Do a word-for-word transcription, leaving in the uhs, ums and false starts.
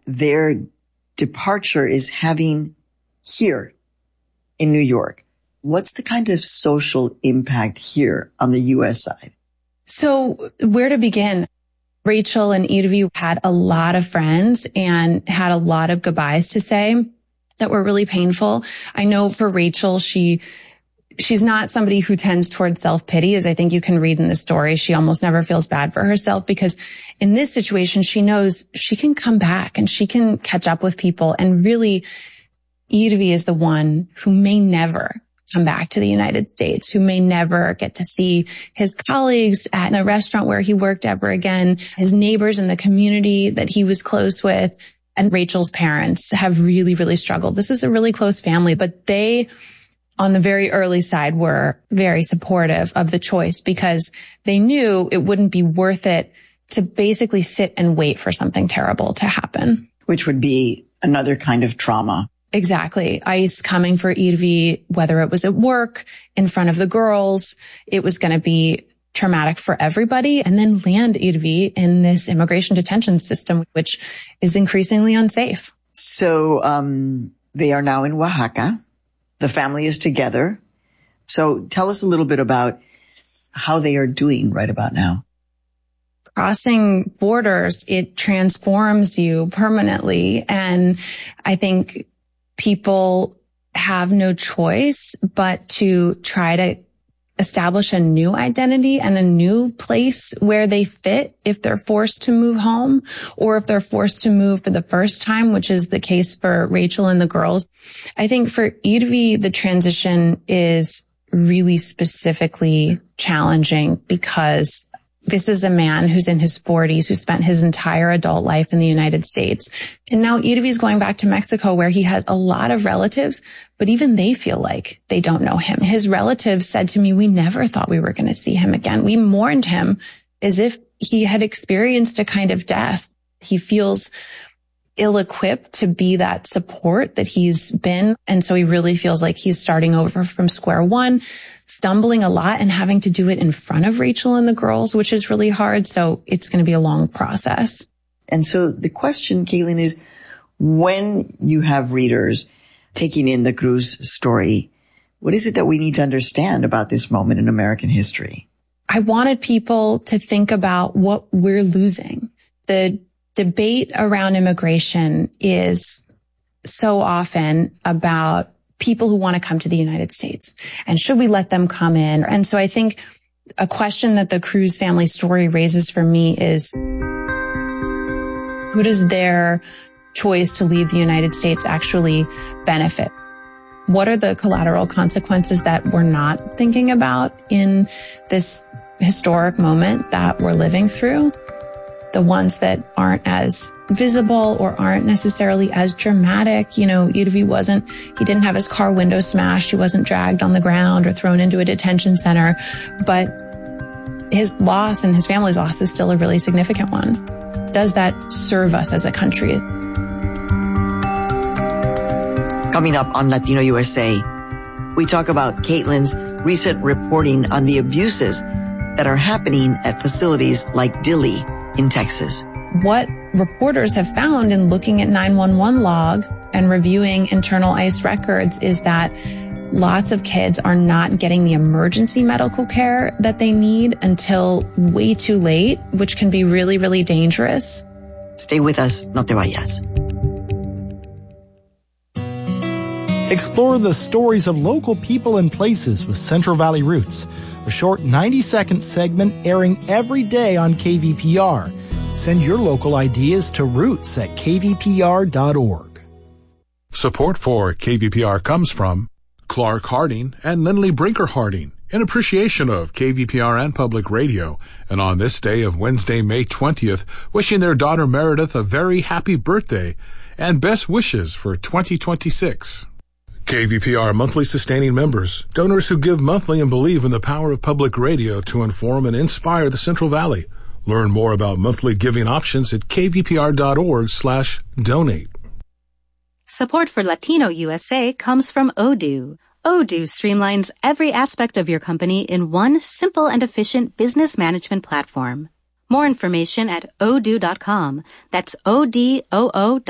their departure is having here in New York. What's the kind of social impact here on the U S side? So where to begin? Rachel and Irvi had a lot of friends and had a lot of goodbyes to say that were really painful. I know for Rachel, she she's not somebody who tends towards self-pity, as I think you can read in the story. She almost never feels bad for herself because in this situation, she knows she can come back and she can catch up with people. And really, Irvi is the one who may never come back to the United States, who may never get to see his colleagues at the restaurant where he worked ever again, his neighbors in the community that he was close with. And Rachel's parents have really, really struggled. This is a really close family, but they, on the very early side, were very supportive of the choice because they knew it wouldn't be worth it to basically sit and wait for something terrible to happen. Which would be another kind of trauma. Exactly. ICE coming for Irvi, whether it was at work, in front of the girls, it was going to be traumatic for everybody, and then land Irvi in this immigration detention system, which is increasingly unsafe. So um they are now in Oaxaca. The family is together. So tell us a little bit about how they are doing right about now. Crossing borders, it transforms you permanently. And I think people have no choice but to try to establish a new identity and a new place where they fit if they're forced to move home or if they're forced to move for the first time, which is the case for Rachel and the girls. I think for Irvi, the transition is really specifically challenging because this is a man who's in his forties, who spent his entire adult life in the United States. And now Irvi's going back to Mexico where he had a lot of relatives, but even they feel like they don't know him. His relatives said to me, we never thought we were going to see him again. We mourned him as if he had experienced a kind of death. He feels ill-equipped to be that support that he's been. And so he really feels like he's starting over from square one, stumbling a lot and having to do it in front of Rachel and the girls, which is really hard. So it's going to be a long process. And so the question, Caitlin, is when you have readers taking in the Cruz story, what is it that we need to understand about this moment in American history? I wanted people to think about what we're losing. The debate around immigration is so often about people who want to come to the United States and should we let them come in? And so I think a question that the Cruz family story raises for me is who does their choice to leave the United States actually benefit? What are the collateral consequences that we're not thinking about in this historic moment that we're living through? The ones that aren't as visible or aren't necessarily as dramatic. You know, Irvi wasn't, he didn't have his car window smashed. He wasn't dragged on the ground or thrown into a detention center. But his loss and his family's loss is still a really significant one. Does that serve us as a country? Coming up on Latino U S A, we talk about Caitlin's recent reporting on the abuses that are happening at facilities like Dilley in Texas. What reporters have found in looking at nine one one logs and reviewing internal ICE records is that lots of kids are not getting the emergency medical care that they need until way too late, which can be really, really dangerous. Stay with us, no te vayas. Explore the stories of local people and places with Central Valley Roots, a short ninety-second segment airing every day on K V P R. Send your local ideas to roots at k v p r dot org. Support for K V P R comes from Clark Harding and Lindley Brinker Harding, in appreciation of K V P R and Public Radio, and on this day of Wednesday, May twentieth, wishing their daughter Meredith a very happy birthday and best wishes for twenty twenty-six. K V P R monthly sustaining members, donors who give monthly and believe in the power of public radio to inform and inspire the Central Valley. Learn more about monthly giving options at k v p r dot org slash donate. Support for Latino U S A comes from Odoo. Odoo streamlines every aspect of your company in one simple and efficient business management platform. More information at odoo dot com. That's O D O O